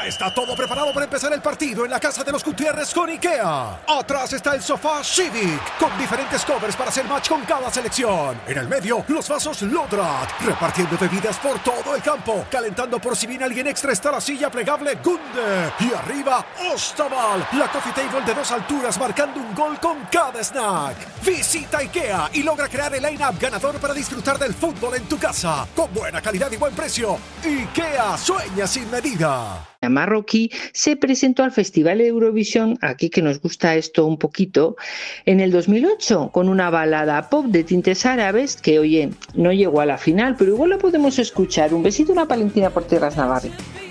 Ya está todo preparado para empezar el partido en la casa de los Gutiérrez con IKEA. Atrás está el sofá Civic, con diferentes covers para hacer match con cada selección. En el medio, los vasos Lodrat, repartiendo bebidas por todo el campo. Calentando por si viene alguien extra está la silla plegable Gunde. Y arriba, Ostaval, la coffee table de 2 alturas marcando un gol con cada snack. Visita IKEA y logra crear el line-up ganador para disfrutar del fútbol en tu casa. Con buena calidad y buen precio. IKEA sueña sin medida. Marroquí se presentó al Festival de Eurovisión, aquí que nos gusta esto un poquito, en el 2008 con una balada pop de tintes árabes que, oye, no llegó a la final, pero igual la podemos escuchar. Un besito, una palentina por tierras Navarra.